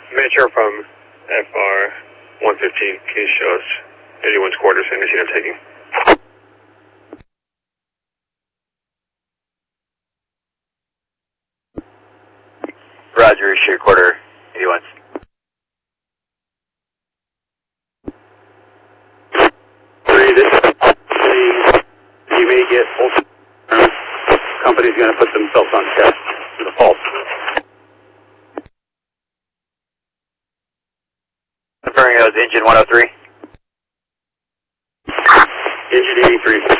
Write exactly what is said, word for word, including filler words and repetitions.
Miniature from F R one fifteen, can you show us eighty-one's quarters and machine I'm taking? Roger, sheer quarter, eighty-one. Three, this is the, you may get full company's going to put themselves on test for the fault. Confirming those engine one oh three. Engine eighty-three.